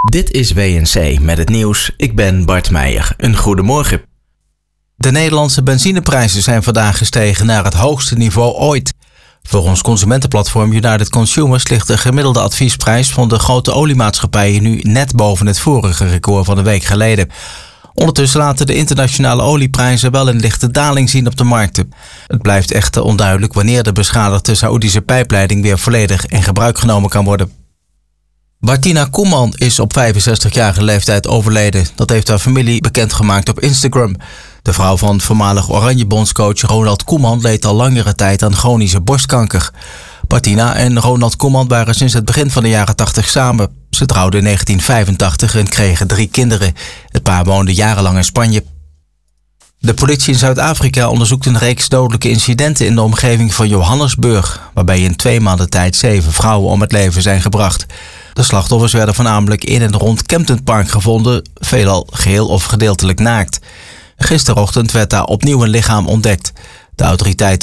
Dit is WNC met het nieuws. Ik ben Bart Meijer. Een goedemorgen. De Nederlandse benzineprijzen zijn vandaag gestegen naar het hoogste niveau ooit. Volgens consumentenplatform United Consumers ligt de gemiddelde adviesprijs van de grote oliemaatschappijen nu net boven het vorige record van een week geleden. Ondertussen laten de internationale olieprijzen wel een lichte daling zien op de markten. Het blijft echter onduidelijk wanneer de beschadigde Saoedische pijpleiding weer volledig in gebruik genomen kan worden. Martina Koeman is op 65-jarige leeftijd overleden. Dat heeft haar familie bekendgemaakt op Instagram. De vrouw van voormalig Oranje-bondscoach Ronald Koeman leed al langere tijd aan chronische borstkanker. Martina en Ronald Koeman waren sinds het begin van de jaren 80 samen. Ze trouwden in 1985 en kregen 3 kinderen. Het paar woonde jarenlang in Spanje. De politie in Zuid-Afrika onderzoekt een reeks dodelijke incidenten in de omgeving van Johannesburg, waarbij in 2 maanden tijd 7 vrouwen om het leven zijn gebracht. De slachtoffers werden voornamelijk in en rond Kempton Park gevonden, veelal geheel of gedeeltelijk naakt. Gisterochtend werd daar opnieuw een lichaam ontdekt. De autoriteiten